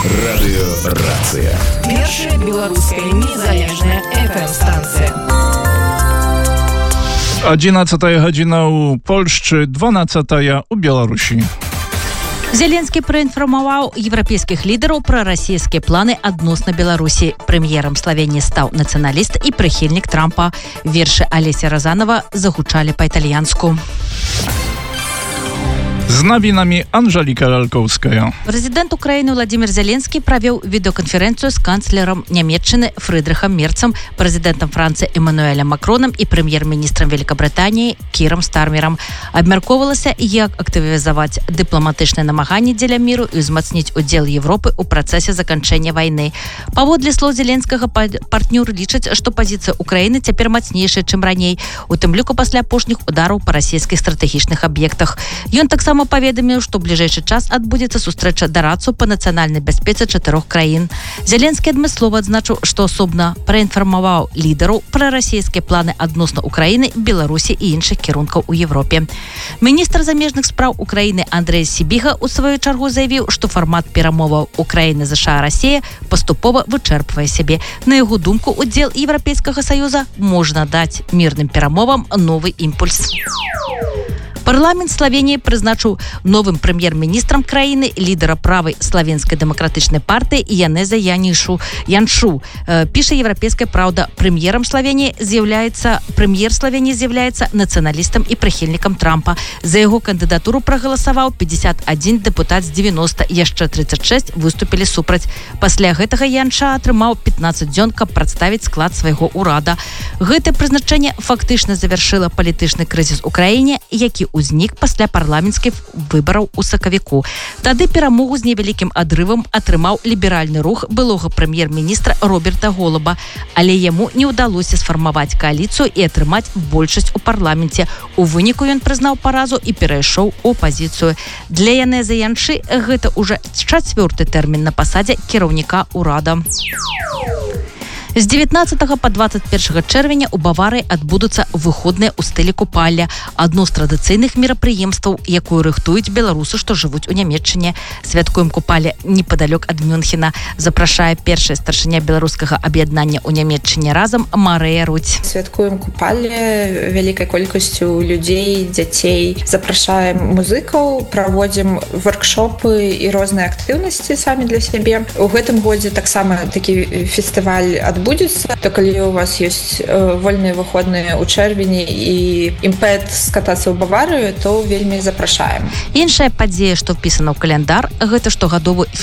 Радыёрацыя. Першая беларуская незалежная FM-станція. 11 гадзіна ў Польшчы, 12 у Беларусі. Зеленскі праінфармаваў еўрапейскіх лідараў пра расійскія планы адносна Беларусі. Прэм'ерам Славенії стаў нацыяналіст і прыхільнік Трампа. Вершы Алеся Разанова загучалі па-італьянску. З навінамі Анжеліка Лялькоўская. Прэзідэнт Украіны Владзімір Зеленскі правёў відэаканферэнцыю з канцлерам Нямецчыны Фрыдрыхам Мерцам, прэзідэнтам Францыі Эммануэлем Макронам і прэм'ер-міністрам Великабрытаніі Кірам Стармерам. Абмяркоўвалася, як актывізаваць дыпламатычныя намаганні дзеля міру і ўзмацніць удзел Европы ў працэсе заканчэння вайны. Паводле слоў Зеленскага, партнёры лічаць, што пазіцыя Украіны цяпер мацнейшая, чым раней, у тым ліку пасля апошніх удараў па расійскіх стратэгічных аб'ектах. Ён таксама паведаміў, што ў бліжэйшы час адбудзецца сустрэча дарадцаў па нацыянальнай бяспецы 4 краін. Зеленскі адмыслова адзначыў, што асобна праінфармаваў лідараў пра расійскія планы адносна Украіны, Беларусі і іншых кірункаў у Европе. Міністр замежных спраў Украіны Андрэй Сібіга ў сваю чаргу заявіў, што фармат перамоваў Украіны, ЗША, Расія паступова вычэрпвае сябе. На яго думку, удзел Еўрапейскага Саюза можна даць мірным перамовам новы імпульс. Парламент Славеніі прызначыў новым прэм'ер-міністрам краіны лідара правай славенскай дэмакратычнай партыі Янеза Яншу. Піша Еўрапейская праўда. Прэм'ер Славеніі з'яўляецца нацыяналістам і прыхільнікам Трампа. За яго кандыдатуру прагаласаваў 51 дэпутат з 90, яшчэ 36 выступілі супраць. Пасля гэтага Янша атрымаў 15 дзён, каб прадставіць склад свайго ўрада. Гэтае прызначэнне фактычна завяршыла палітычны крызіс у краіне, які узнік пасля парламенцкіх выбараў у сакавіку. Тады перамогу з невялікім адрывам атрымаў ліберальны рух былога прэм'ер-міністра Роберта Голуба, але яму не ўдалося сфармаваць кааліцыю і атрымаць большасць у парламенце. У выніку ён прызнаў паразу і перайшоў у апазіцыю. Для Янеза Яншы гэта ўжо 4-ты тэрмін на пасадзе кіраўніка ўрада. З 19 па 21 чэрвеня ў Баварыі адбудуцца выходныя ў стылі купалля. Адно з традыцыйных мерапрыемстваў, якую рыхтуюць беларусы, што жывуць у Нямецчыне. Святкуем купалля непадалёк ад Мюнхена. Запрашае першая старшыня беларускага аб'яднання ў Нямецчыне разам Марыя Рудзь. Святкуем купалле вялікай колькасцю людзей, дзяцей. Запрашаем музыкаў, праводзім воркшопы і розныя актыўнасці самі для сябе. У гэтым годзе таксама такі фестываль адбудзецца, то калі у вас ёсць вольныя выходныя ў чэрвені і імпэт скатацца ў Баварыю, то вельмі запрашаем. Іншая падзея, што впісана ў каляндар, гэта штогадовы